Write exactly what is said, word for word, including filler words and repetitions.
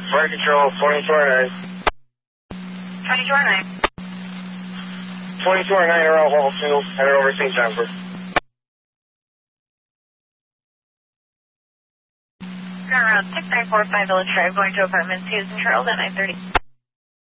Fire control, twenty-two R nine. twenty-two R nine. twenty-two R nine around Hall two, headed over Saint Jennifer. Turn around six nine four five Village Drive, going to apartment Susan Charles at nine thirty.